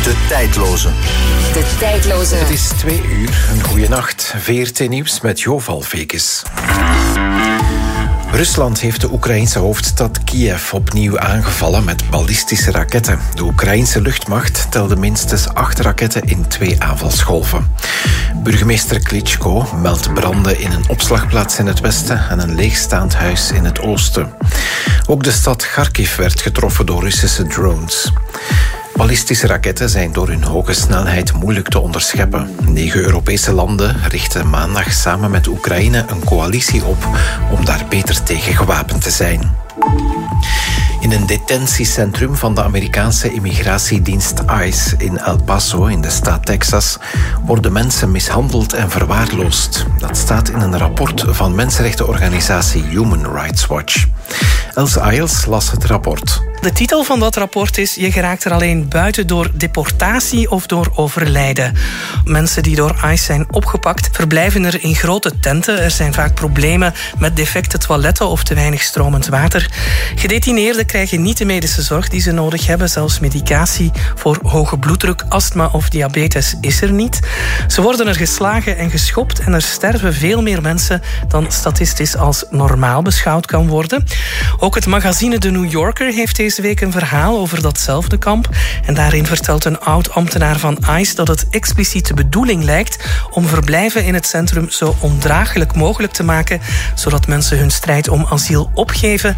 De tijdloze. De tijdloze. Het is 2 uur. Een goeie nacht. VRT Nieuws met Joval Vekes. Rusland heeft de Oekraïnse hoofdstad Kiev opnieuw aangevallen met ballistische raketten. De Oekraïnse luchtmacht telde minstens 8 raketten in 2 aanvalsgolven. Burgemeester Klitschko meldt branden in een opslagplaats in het westen en een leegstaand huis in het oosten. Ook de stad Kharkiv werd getroffen door Russische drones. Ballistische raketten zijn door hun hoge snelheid moeilijk te onderscheppen. 9 Europese landen richten maandag samen met Oekraïne een coalitie op om daar beter tegen gewapend te zijn. In een detentiecentrum van de Amerikaanse immigratiedienst ICE in El Paso in de staat Texas worden mensen mishandeld en verwaarloosd. Dat staat in een rapport van mensenrechtenorganisatie Human Rights Watch. Els Ayels las het rapport. De titel van dat rapport is: je geraakt er alleen buiten door deportatie of door overlijden. Mensen die door ICE zijn opgepakt verblijven er in grote tenten. Er zijn vaak problemen met defecte toiletten of te weinig stromend water. Gedetineerden krijgen niet de medische zorg die ze nodig hebben. Zelfs medicatie voor hoge bloeddruk, astma of diabetes is er niet. Ze worden er geslagen en geschopt en er sterven veel meer mensen dan statistisch als normaal beschouwd kan worden. Ook het magazine The New Yorker heeft deze week een verhaal over datzelfde kamp. En daarin vertelt een oud-ambtenaar van ICE dat het expliciet de bedoeling lijkt om verblijven in het centrum zo ondraaglijk mogelijk te maken, zodat mensen hun strijd om asiel opgeven